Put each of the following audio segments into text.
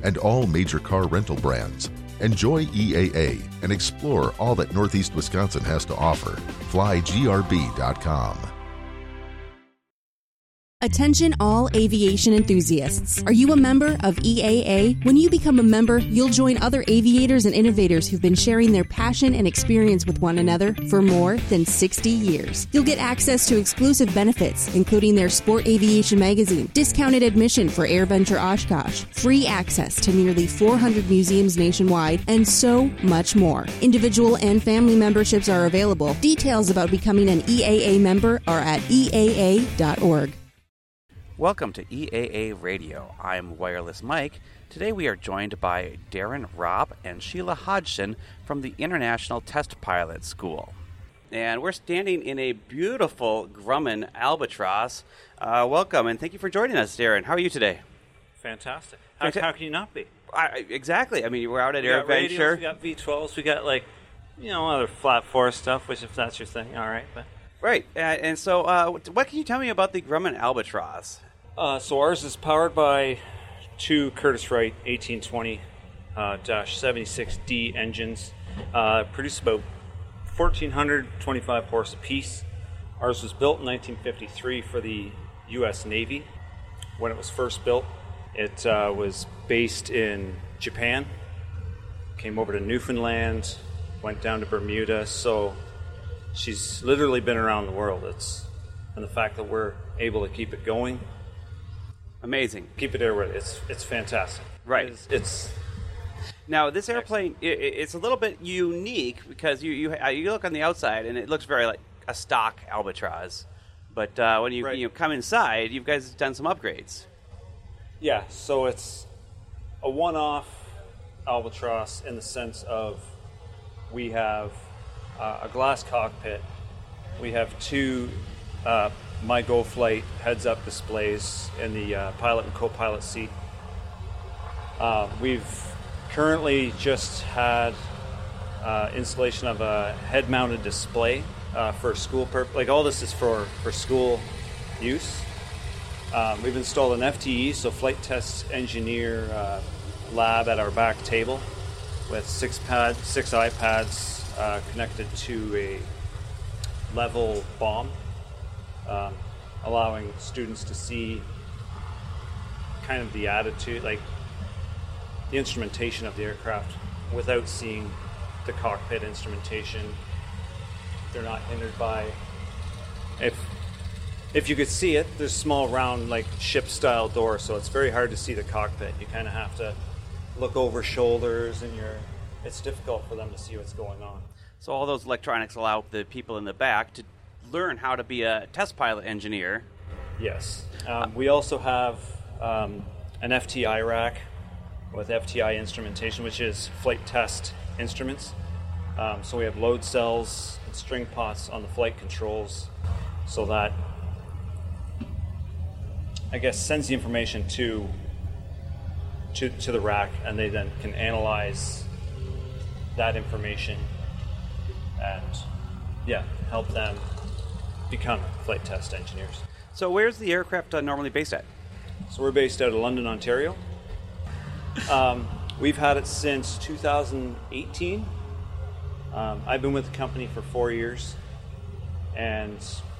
and all major car rental brands. Enjoy EAA and explore all that Northeast Wisconsin has to offer. FlyGRB.com. Attention all aviation enthusiasts. Are you a member of EAA? When you become a member, you'll join other aviators and innovators who've been sharing their passion and experience with one another for more than 60 years. You'll get access to exclusive benefits, including their Sport Aviation magazine, discounted admission for AirVenture Oshkosh, free access to nearly 400 museums nationwide, and so much more. Individual and family memberships are available. Details about becoming an EAA member are at EAA.org. Welcome to EAA Radio. I'm Wireless Mike. Today we are joined by Darren Robb and Sheila Hodgson from the International Test Pilot School. And we're standing in a beautiful Grumman Albatross. Welcome, and thank you for joining us, Darren. How are you today? Fantastic. How can you not be? Exactly. I mean, we're out at AirVenture. Radios, we got V12s, we got other flat force stuff, which if that's your thing, all right. But right. And so what can you tell me about the Grumman Albatross? So ours is powered by two Curtiss-Wright 1820-76D engines. Produce about 1,425 horse apiece. Ours was built in 1953 for the U.S. Navy. When it was first built, it was based in Japan, came over to Newfoundland, went down to Bermuda, so she's literally been around the world. And the fact that we're able to keep it going, amazing. Keep it airworthy. It's fantastic. Right. It's now this airplane. It's a little bit unique because you look on the outside and it looks very like a stock Albatross, but when you come inside, you guys have done some upgrades. Yeah. So it's a one-off Albatross in the sense of we have a glass cockpit. We have two MyGoFlight heads-up displays in the pilot and co-pilot seat. We've currently just had installation of a head-mounted display for school purpose. Like all this is for school use. We've installed an FTE, so Flight Test Engineer lab at our back table with six iPads connected to a level bomb, allowing students to see kind of the attitude, like the instrumentation of the aircraft without seeing the cockpit instrumentation. They're not hindered by, if you could see it, there's small round like ship style door, so it's very hard to see the cockpit. You kind of have to look over shoulders and it's difficult for them to see what's going on. So all those electronics allow the people in the back to learn how to be a test pilot engineer. Yes. We also have an FTI rack with FTI instrumentation, which is flight test instruments. So we have load cells and string pots on the flight controls, so that, I guess, sends the information to the rack, and they then can analyze that information and help them become flight test engineers. So where's the aircraft normally based at? So we're based out of London, Ontario. We've had it since 2018. I've been with the company for 4 years, and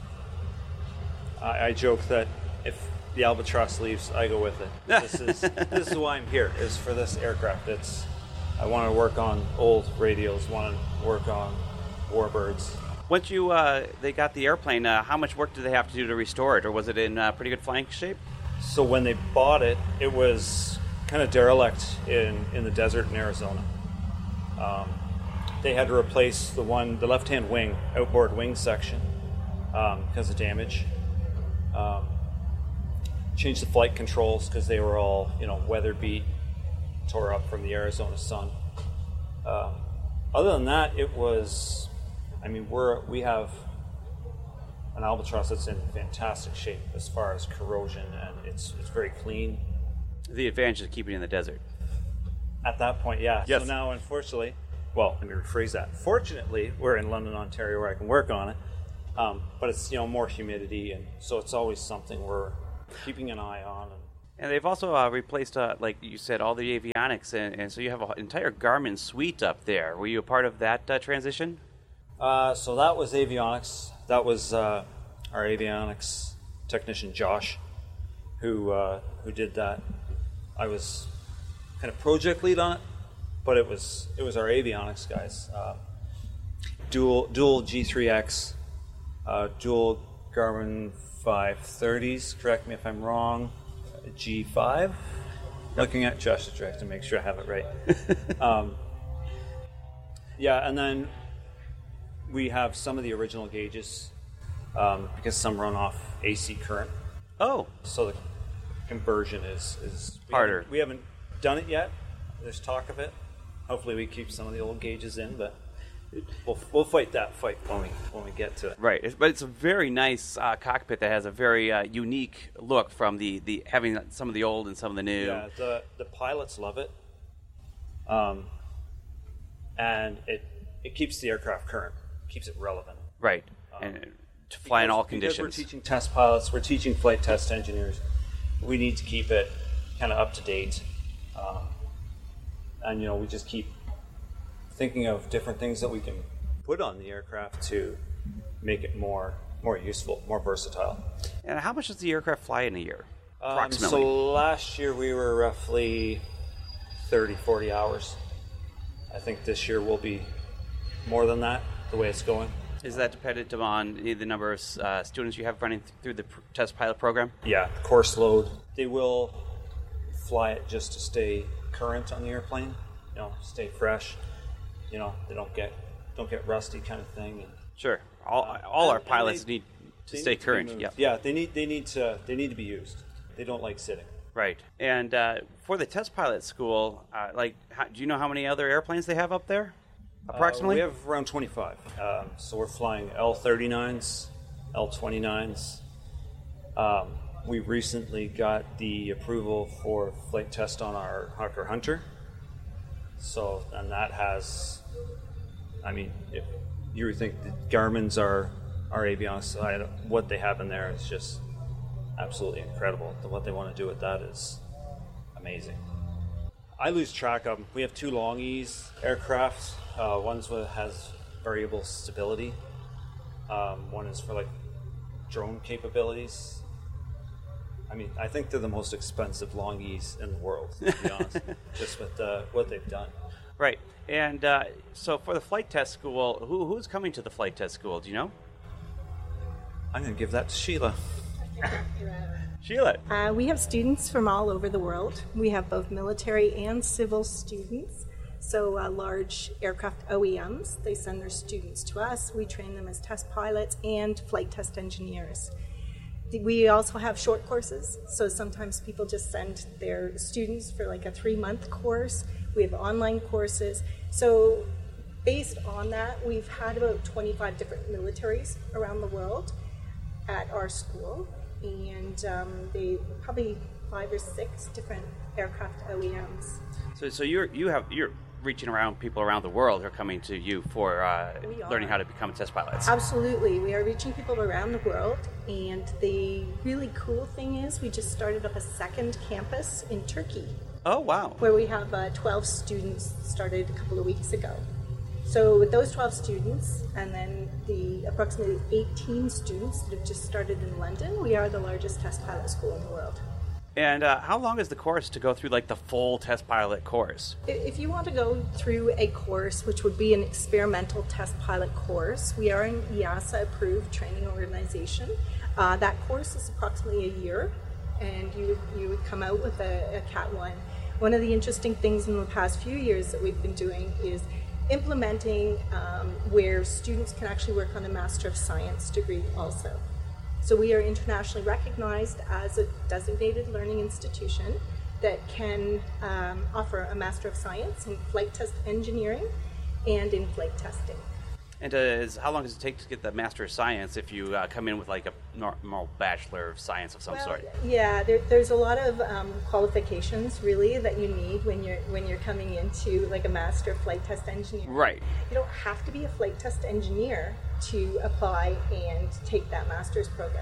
I joke that if the Albatross leaves, I go with it. This is why I'm here, is for this aircraft. I want to work on old radios, want to work on warbirds. Once they got the airplane, how much work did they have to do to restore it, or was it in pretty good flying shape? So when they bought it, it was kind of derelict in the desert in Arizona. They had to replace the left-hand wing, outboard wing section, because of damage. Changed the flight controls because they were all, weather beat, tore up from the Arizona sun. Other than that, it was, we have an Albatross that's in fantastic shape as far as corrosion, and it's very clean. The advantage of keeping it in the desert. At that point, yeah. Yes. So now, unfortunately, well, let me rephrase that. Fortunately, we're in London, Ontario, where I can work on it. But it's more humidity, and so it's always something we're keeping an eye on. And they've also replaced, like you said, all the avionics, and so you have an entire Garmin suite up there. Were you a part of that transition? So that was avionics. That was our avionics technician, Josh, who did that. I was kind of project lead on it, but it was our avionics guys. Dual G3X, dual Garmin 530s. Correct me if I'm wrong. G5. Looking at Josh's direct to make sure I have it right. Yeah, and then we have some of the original gauges because some run off AC current. Oh, so the conversion is harder. We haven't done it yet. There's talk of it. Hopefully, we keep some of the old gauges in, but we'll fight that fight when we get to it. Right, but it's a very nice cockpit that has a very unique look from the having some of the old and some of the new. Yeah, the pilots love it, and it keeps the aircraft current, keeps it relevant. Right, and to fly in all conditions. Because we're teaching test pilots, we're teaching flight test engineers. We need to keep it kind of up to date, and we just keep thinking of different things that we can put on the aircraft to make it more useful, more versatile. And how much does the aircraft fly in a year, approximately? So last year we were roughly 30, 40 hours. I think this year will be more than that, the way it's going. Is that dependent on the number of students you have running through the test pilot program? Yeah, course load. They will fly it just to stay current on the airplane, stay fresh. They don't get rusty kind of thing. And, sure. All our pilots need to stay current. Yeah, they need to be used. They don't like sitting. Right. And for the test pilot school, do you know how many other airplanes they have up there? Approximately? We have around 25. So we're flying L-39s, L-29s. We recently got the approval for flight test on our Hawker Hunter. So, and that has, if you would think the Garmin's are avionics, what they have in there is just absolutely incredible. What they want to do with that is amazing. I lose track of them. We have two Long-E's aircraft. One's has variable stability. One is for drone capabilities. I think they're the most expensive Long-E's in the world, to be honest, just with what they've done. Right. And so for the flight test school, who's coming to the flight test school? Do you know? I'm going to give that to Sheila. Sheila. We have students from all over the world. We have both military and civil students. So large aircraft OEMs, they send their students to us. We train them as test pilots and flight test engineers. We also have short courses, so sometimes people just send their students for a 3-month course. We have online courses. So based on that, we've had about 25 different militaries around the world at our school, and they probably 5 or 6 different aircraft OEMs. So you're reaching around people around the world who are coming to you for learning how to become test pilots. Absolutely. We are reaching people around the world, and the really cool thing is we just started up a second campus in Turkey. Oh, wow. Where we have 12 students started a couple of weeks ago. So with those 12 students, and then the approximately 18 students that have just started in London, we are the largest test pilot school in the world. And how long is the course to go through the full test pilot course? If you want to go through a course, which would be an experimental test pilot course, we are an EASA-approved training organization. That course is approximately a year, and you would come out with a Cat 1. One of the interesting things in the past few years that we've been doing is implementing where students can actually work on a Master of Science degree also. So we are internationally recognized as a designated learning institution that can offer a Master of Science in flight test engineering and in flight testing. And how long does it take to get the Master of Science if you come in with a normal Bachelor of Science of some sort? Yeah, there's a lot of qualifications really that you need when you're coming into a Master of Flight Test Engineer. Right. You don't have to be a flight test engineer to apply and take that master's program.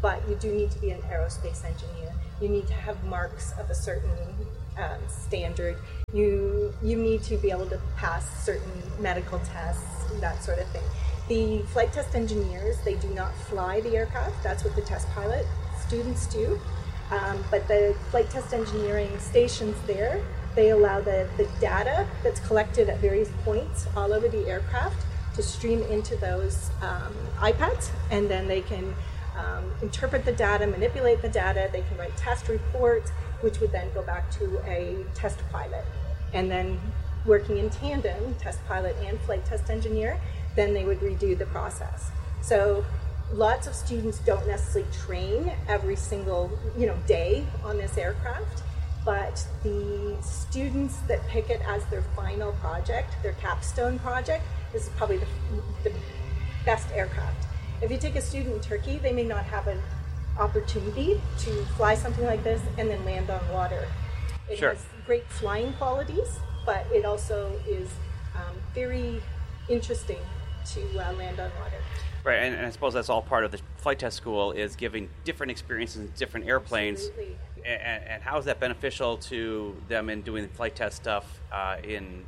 but you do need to be an aerospace engineer. You need to have marks of a certain standard. You need to be able to pass certain medical tests, that sort of thing. The flight test engineers, they do not fly the aircraft. That's what the test pilot students do. But the flight test engineering stations there, they allow the data that's collected at various points all over the aircraft to stream into those iPads, and then they can interpret the data, manipulate the data. They can write test reports, which would then go back to a test pilot. And then working in tandem, test pilot and flight test engineer, then they would redo the process. So lots of students don't necessarily train every single day on this aircraft, but the students that pick it as their final project, their capstone project, this is probably the best aircraft. If you take a student in Turkey, they may not have an opportunity to fly something like this and then land on water. It Sure. has great flying qualities, but it also is very interesting to land on water. Right, and I suppose that's all part of the flight test school, is giving different experiences in different airplanes. Absolutely. And how is that beneficial to them in doing the flight test stuff in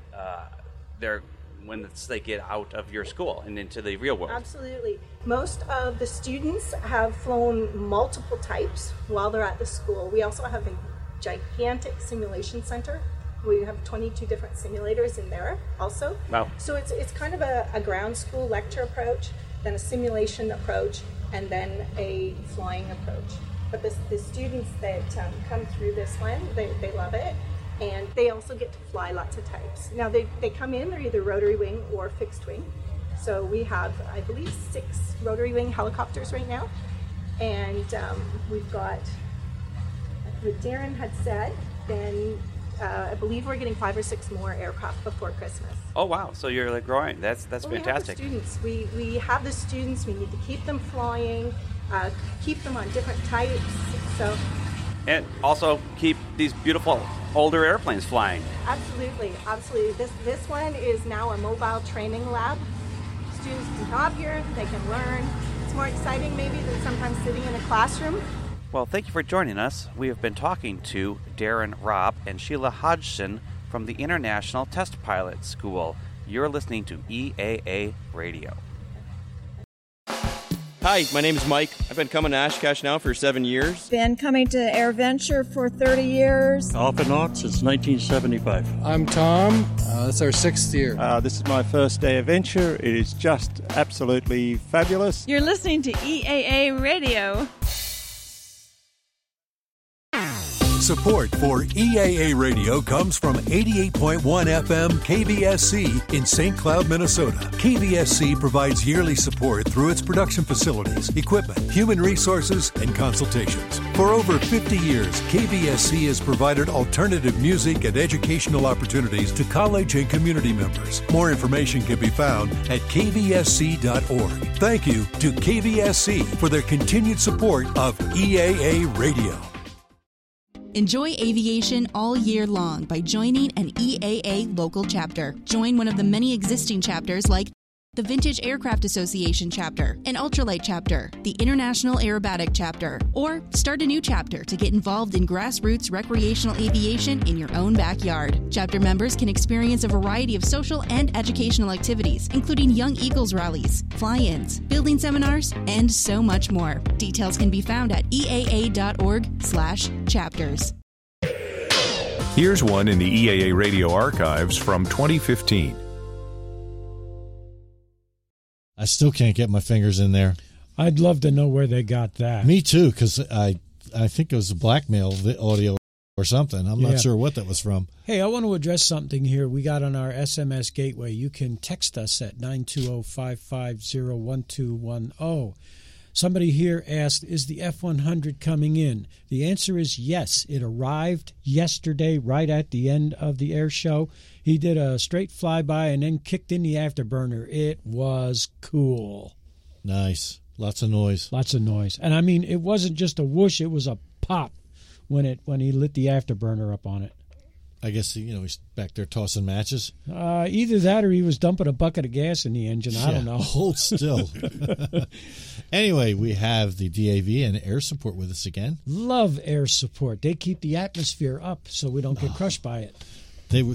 once they get out of your school and into the real world? Absolutely. Most of the students have flown multiple types while they're at the school. We also have a gigantic simulation center. We have 22 different simulators in there also. Wow. So it's kind of a ground school lecture approach, then a simulation approach, and then a flying approach. But the students that come through this one, they love it. And they also get to fly lots of types. Now they come in, they're either rotary wing or fixed wing. So we have, I believe, 6 rotary wing helicopters right now. And we've got, what Darren had said, then I believe we're getting 5 or 6 more aircraft before Christmas. Oh, wow. So you're like growing. That's Well, fantastic. We have the students. We have the students. We need to keep them flying, keep them on different types. So And also keep these beautiful older airplanes flying. absolutely. This one is now a mobile training lab. Students can come up here, they can learn. It's more exciting maybe than sometimes sitting in a classroom. Well, thank you for joining us. We have been talking to Darren Robb and Sheila Hodgson from the International Test Pilot School. You're listening to EAA Radio. Hi, my name is Mike. I've been coming to Oshkosh now for 7 years. Been coming to AirVenture for 30 years. Off and on since 1975. I'm Tom. It's our 6th year. This is my first day of venture. It is just absolutely fabulous. You're listening to EAA Radio. Support for EAA Radio comes from 88.1 FM KVSC in St. Cloud, Minnesota. KVSC provides yearly support through its production facilities, equipment, human resources, and consultations. For over 50 years, KVSC has provided alternative music and educational opportunities to college and community members. More information can be found at kvsc.org. Thank you to KVSC for their continued support of EAA Radio. Enjoy aviation all year long by joining an EAA local chapter. Join one of the many existing chapters like the Vintage Aircraft Association chapter, an ultralight chapter, the International Aerobatic chapter, or start a new chapter to get involved in grassroots recreational aviation in your own backyard. Chapter members can experience a variety of social and educational activities, including Young Eagles rallies, fly-ins, building seminars, and so much more. Details can be found at eaa.org/chapters. Here's one in the EAA Radio archives from 2015. I still can't get my fingers in there. I'd love to know where they got that. Me too, because I think it was a blackmail audio or something. I'm not sure what that was from. Hey, I want to address something here we got on our SMS gateway. You can text us at 920-550-1210. Somebody here asked, is the F-100 coming in? The answer is yes. It arrived yesterday right at the end of the air show. He did a straight flyby and then kicked in the afterburner. It was cool. Nice. Lots of noise. Lots of noise. And I mean, it wasn't just a whoosh, it was a pop when he lit the afterburner up on it. I guess, he's back there tossing matches. Either that or he was dumping a bucket of gas in the engine. I don't know. Hold still. Anyway, we have the DAV and air support with us again. Love air support. They keep the atmosphere up so we don't get crushed by it. They